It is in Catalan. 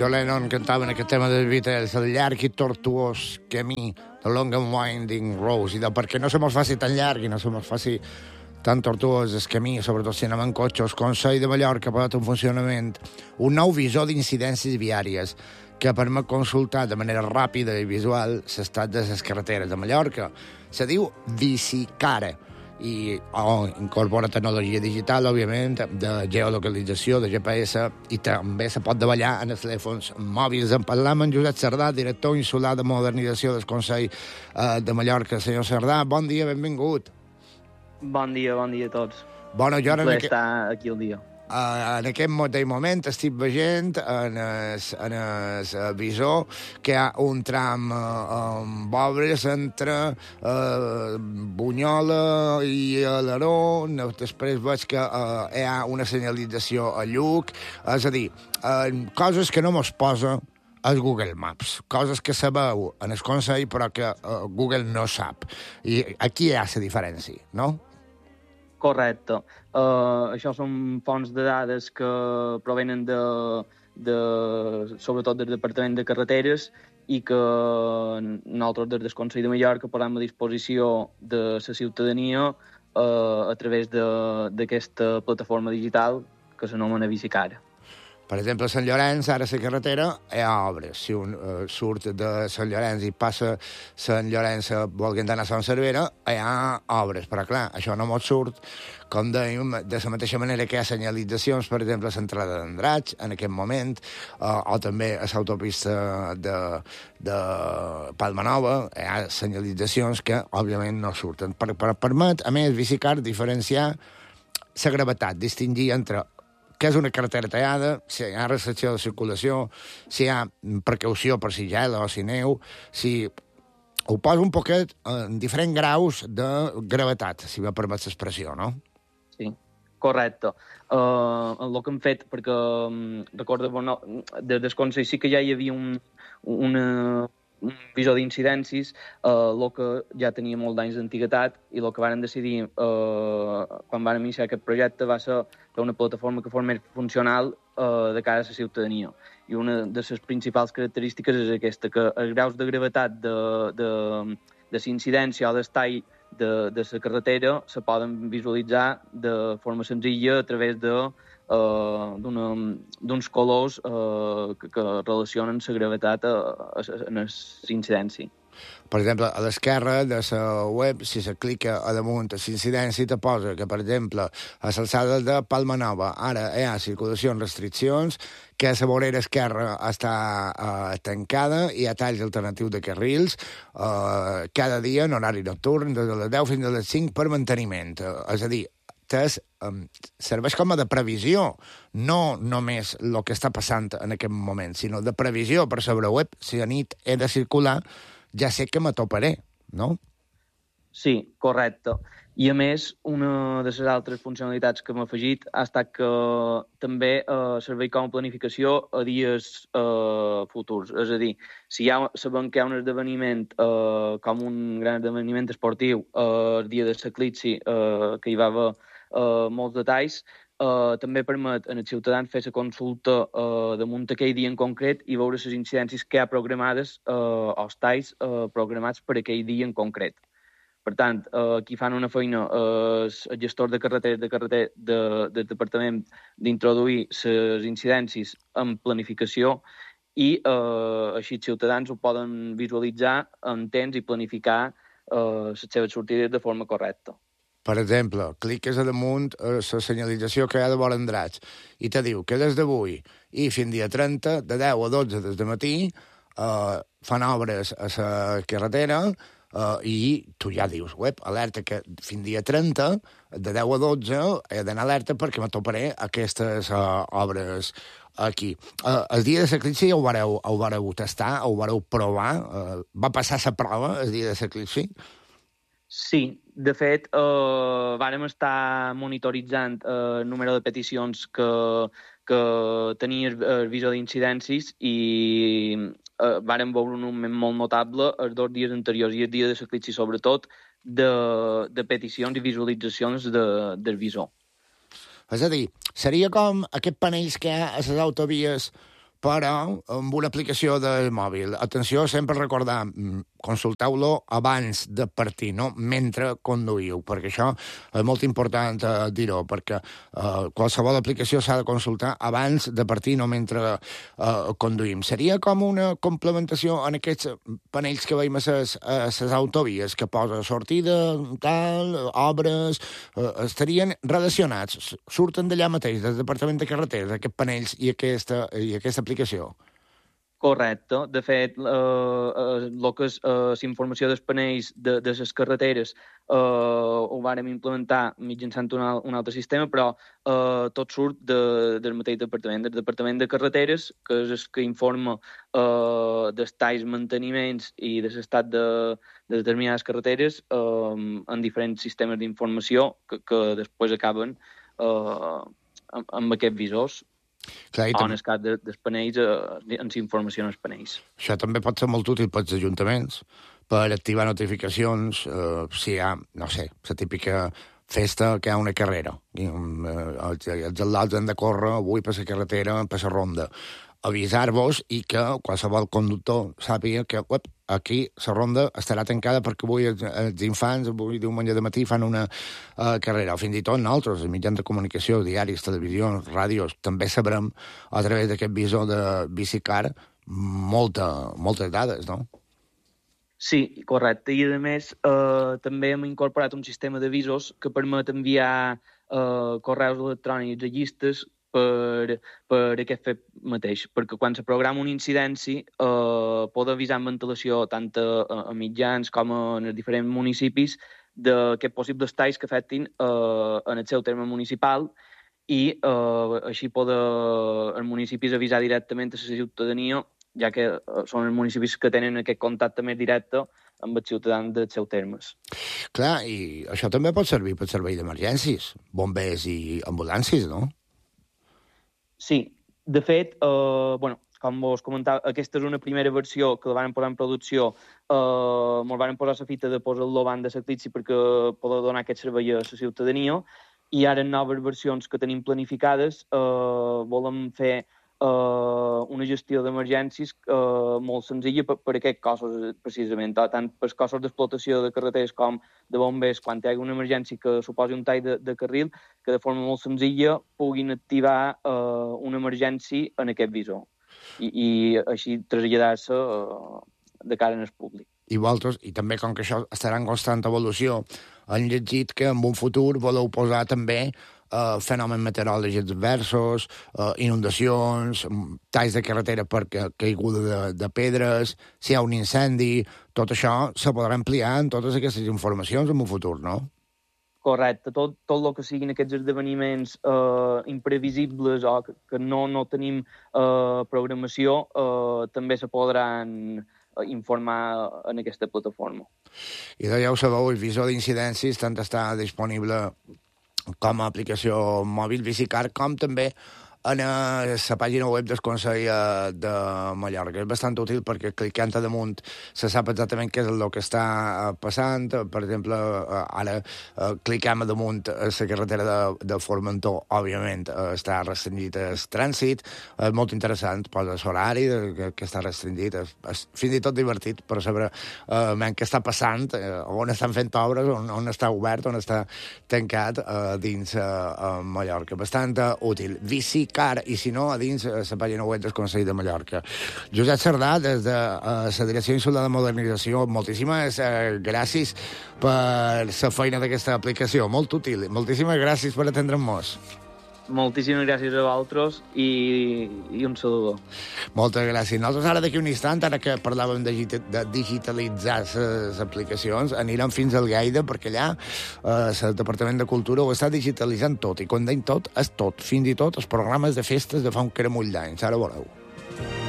John Lennon cantava en aquest tema dels Beatles, el llarg i tortuós camí, the long and winding road, i de perquè no se mos faci tan llarg i no se mos faci tan tortuós el camí, sobretot si anem en cotxe, el Consell de Mallorca ha posat en funcionament un nou visor d'incidències viàries que permet consultar de manera ràpida i visual l'estat de les carreteres de Mallorca. Se diu Bicicara i incorpora tecnologia digital, òbviament, de geolocalització, de GPS, i també se pot davallar en els telèfons mòbils. En parlam amb Josep Cerdà, director insular de modernització del Consell de Mallorca. Senyor Cerdà, bon dia, benvingut. Bon dia a tots. Bona, jo ara estar aquí el dia. En aquest mateix moment estic veient en el visor que hi ha un tram amb obres entre Bunyola i Alaró, després veig que hi ha una senyalització a Lluc, és a dir, coses que no mos posa el Google Maps, coses que sabeu en el Consell però que Google no sap. I aquí hi ha la diferència, no? Correcte. Això són fonts de dades que provenen sobretot del Departament de Carreteres i que nosaltres des del Consell de Mallorca posem a disposició de la ciutadania a través d'aquesta plataforma digital que s'anomena Bicicara. Per exemple, a Sant Llorenç, ara a la carretera, hi ha obres. Si un surt de Sant Llorenç i passa Sant Llorenç volent anar a Sant Cervera, hi ha obres. Però, clar, això no mos surt, com dèiem, de la mateixa manera que hi ha senyalitzacions, per exemple, a l'entrada d'Andratx, en aquest moment, o també a l'autopista de Palma Nova, hi ha senyalitzacions que, òbviament, no surten. Permet, a més, Bicicar diferenciar la gravetat, distingir entre que és una carretera tallada, si hi ha restricció de circulació, si hi ha precaució per si gela o si neu, si ho posa un poquet en diferents graus de gravetat, si me permet l'expressió, no? Sí, correcte. El que hem fet, perquè recordo, bueno, des del Consell sí que ja hi havia un visor d'incidències, el que ja tenia molt d'anys d'antiguitat, i el que varen decidir quan varen iniciar aquest projecte va ser fer una plataforma que fos més funcional de cara a la ciutadania. I una de les principals característiques és aquesta, que els graus de gravetat de la incidència o d'estall de la carretera se poden visualitzar de forma senzilla a través d'uns colors que relacionen la gravetat en l'incidència. Per exemple, a l'esquerra de la web, si se clica a damunt a l'incidència, te posa que, per exemple, a l'alçada de Palma Nova ara hi ha circulació en restriccions, que la vorera esquerra està tancada, hi ha talls alternatius de carrils, cada dia en horari nocturn, des de les 10 fins a les 5 per manteniment. És a dir, serveix com a de previsió, no només el que està passant en aquest moment, sinó de previsió per sobre web. Si a nit he de circular, ja sé que m'atoparé, no? Sí, correcte. I a més, una de les altres funcionalitats que hem afegit ha estat que també serveix com a planificació a dies futurs. És a dir, si sabem que hi ha un esdeveniment com un gran esdeveniment esportiu, el dia de l'eclipsi, que hi va haver molts detalls, també permet als ciutadans fer la consulta damunt aquell dia en concret i veure les incidències que hi ha programades o els talls programats per aquell dia en concret. Per tant, aquí fan una feina el gestor de carreteres del departament d'introduir les incidències en planificació i així els ciutadans ho poden visualitzar en temps i planificar les seves sortides de forma correcta. Per exemple, cliques a damunt la senyalització que hi ha de vora Andratx i te diu que des d'avui i fins dia 30, de 10 a 12 des de matí, fan obres a la carretera i tu ja dius, alerta que fins dia 30, de 10 a 12, he d'anar alerta perquè m'atoparé aquestes obres aquí. El dia de l'eclipsi ho vareu tastar, ho vareu provar? Va passar la prova el dia de l'eclipsi? Sí, de fet, vàrem estar monitoritzant el número de peticions que tenia el visor d'incidències i vàrem veure un augment molt notable els 2 dies anteriors i el dia de l'eclipsi, sobretot, de peticions i visualitzacions del visor. És a dir, seria com aquests panells que hi ha a les autovies però amb una aplicació del mòbil. Atenció, sempre recordar, consulteu-lo abans de partir, no mentre conduïu, perquè això és molt important dir-ho, perquè qualsevol aplicació s'ha de consultar abans de partir, no mentre conduïm. Seria com una complementació en aquests panells que veiem a les autovies, que posa sortida, tal, obres, estarien relacionats, surten d'allà mateix, del Departament de Carreteres, aquests panells i aquesta aplicació. Correcte. De fet, el que és la informació dels panells de les carreteres ho vàrem implementar mitjançant un altre sistema, però tot surt del mateix departament, del Departament de Carreteres, que és el que informa dels talls, manteniments i de l'estat de determinades carreteres en diferents sistemes d'informació que després acaben amb aquests visors. Clar, on el cas dels panells ens informació en els panells. Això també pot ser molt útil pels ajuntaments per activar notificacions si hi ha, no sé, la típica festa que hi ha una carrera. Els atletes han de córrer avui per la carretera, per la ronda. Avisar-vos i que qualsevol conductor sàpiga que aquí la ronda estarà tancada perquè avui els infants, avui diumenge de matí, fan una carrera. O fins i tot nosaltres, els mitjans de comunicació, diaris, televisions, ràdios, també sabrem a través d'aquest visor de Bicicar moltes dades, no? Sí, correcte. I, a més, també hem incorporat un sistema d'avisos que permet enviar correus electrònics a llistes per aquest fet mateix, perquè quan se programa una incidència pot avisar amb antelació tant a mitjans com en els diferents municipis d'aquests possibles talls que afectin en el seu terme municipal i així els municipis avisar directament a la ciutadania, ja que són els municipis que tenen aquest contacte més directe amb els ciutadans dels seus termes. Clar, i això també pot servir per servei d'emergències, bombers i ambulàncies, no? Sí, de fet, com vos comentava, aquesta és una primera versió que la van posar en producció, ens van posar la fita de posar-lo abans de l'eclipsi perquè poder donar aquest servei a la ciutadania, i ara en noves versions que tenim planificades volem fer una gestió d'emergències molt senzilla per aquests cossos, precisament, tant per cossos d'explotació de carreteres com de bombers, quan hi hagi una emergència que suposi un tall de carril, que de forma molt senzilla puguin activar una emergència en aquest visor i així traslladar-se de cara al públic. I vosaltres, i també com que això estarà en constant evolució, han llegit que en un futur voleu posar també fenòmens meteorològics adversos, inundacions, talls de carretera per caiguda de pedres, si hi ha un incendi, tot això se podrà ampliar en totes aquestes informacions en un futur, no? Correcte, tot el que siguin aquests esdeveniments imprevisibles o que no tenim programació també se podran informar en aquesta plataforma. I ja ho sabeu, el visor d'incidències tant està disponible com a aplicació mòbil Bicicar, com també en la pàgina web del Consell de Mallorca. És bastant útil perquè clicant a damunt se sap exactament què és el que està passant. Per exemple, ara clicam a damunt a la carretera de Formentor, òbviament està restringit el trànsit. És molt interessant, posa l'horari que està restringit. És fins i tot divertit per saber què està passant, on estan fent obres, on està obert, on està tancat dins Mallorca. Bastant útil. Bicicar, i si no, a dins la pàgina web del Consell de Mallorca. Josep Cerdà, des de la Direcció Insular de Modernització, moltíssimes gràcies per la feina d'aquesta aplicació, molt útil. Moltíssimes gràcies per atendre'ns. Moltíssimes gràcies a vosaltres i un saludo. Moltes gràcies. Nosaltres ara d'aquí un instant, ara que parlàvem de digitalitzar les aplicacions, anirem fins al Gaida perquè allà el Departament de Cultura ho està digitalitzant tot i quan deim tot és tot, fins i tot els programes de festes de fa un caramull d'anys. Ara veureu.